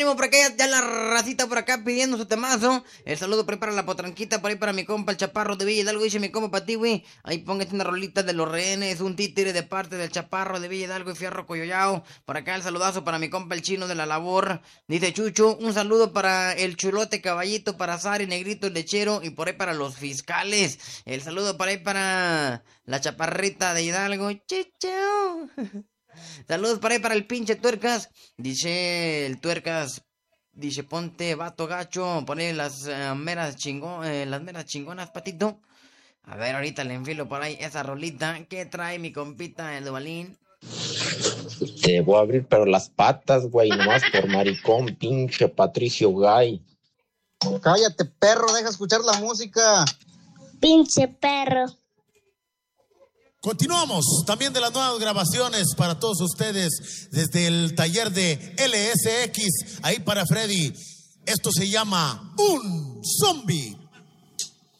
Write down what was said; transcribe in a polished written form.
ánimo por acá, ya la racita por acá pidiendo su temazo. El saludo por ahí para la potranquita, por ahí para mi compa el chaparro de Villa Hidalgo. Dice mi compa para ti, güey. Ahí póngate una rolita de Los Rehenes, un títere de parte del chaparro de Villa Hidalgo y Fierro Coyoyao. Por acá el saludazo para mi compa el chino de la labor. Dice Chucho, un saludo para el chulote caballito, para Sari, negrito, el lechero y por ahí para los fiscales. El saludo por ahí para la chaparrita de Hidalgo. Chicho. Saludos para ahí para el pinche Tuercas. Dice el Tuercas. Dice ponte vato gacho. Pone las meras chingonas, patito. A ver, ahorita le enfilo por ahí esa rolita. ¿Qué trae mi compita el Duvalín? Te voy a abrir pero las patas, güey, nomás por maricón, pinche Patricio Gay. Cállate, perro, deja escuchar la música. Pinche perro. Continuamos también de las nuevas grabaciones para todos ustedes desde el taller de LSX, ahí para Freddy. Esto se llama Un Zombie.